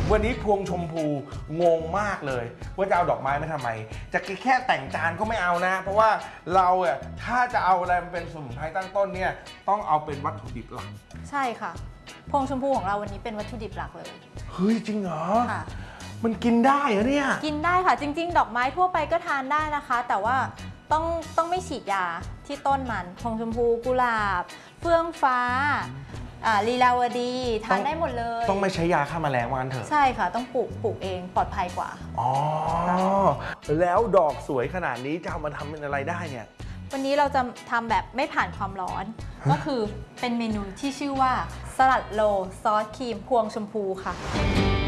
วันนี้พวงชมพูงงมากเลยว่าจะเอาดอกไม้มาทำไมจะแค่แต่งจานก็ไม่เอานะเพราะว่าเราอ่ะถ้าจะเอาอะไรมาเป็นสมุนไพรตั้งต้นเนี่ยต้องเอาเป็นวัตถุดิบหลักใช่ค่ะพวงชมพูของเราวันนี้เป็นวัตถุดิบหลักเลยเฮ้ยจริงเหรอค่ะมันกินได้เหรอเนี่ยกินได้ค่ะจริงๆดอกไม้ทั่วไปก็ทานได้นะคะแต่ว่าต้องไม่ฉีดยาที่ต้นมันพวงชมพูกุหลาบเฟื่องฟ้าลีลาวดีทานได้หมดเลยต้องไม่ใช้ยาฆ่าแมลงว่างั้นเถอะใช่ค่ะต้องปลูกเองปลอดภัยกว่าอ๋อแล้วดอกสวยขนาดนี้จะเอามาทำเป็นอะไรได้เนี่ยวันนี้เราจะทำแบบไม่ผ่านความร้อนก็คือเป็นเมนูที่ชื่อว่าสลัดโลซอสครีมพวงชมพูค่ะ